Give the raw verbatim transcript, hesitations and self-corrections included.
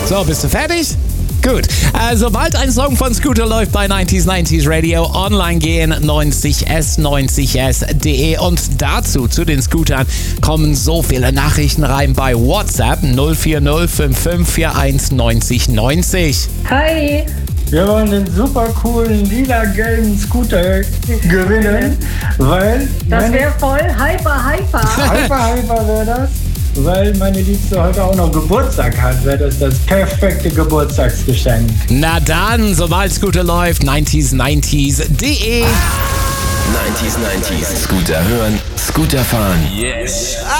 So, bist du fertig? Gut. Äh, sobald ein Song von Scooter läuft bei neunzig neunzig Radio, online gehen neunzig s neunzig s punkt de und dazu, zu den Scootern, kommen so viele Nachrichten rein bei WhatsApp null vier null fünf fünf vier eins neunzig neunzig. Hi. Wir wollen den super coolen lila-gelben Scooter gewinnen, weil... Das wäre voll hyper, hyper. Hyper, hyper wäre das, weil meine Liebste heute auch noch Geburtstag hat, wäre das das perfekte Geburtstagsgeschenk. Na dann, sobald Scooter läuft, neunzig neunzig punkt de. neunzig neunzig. Scooter hören, Scooter fahren. Yes.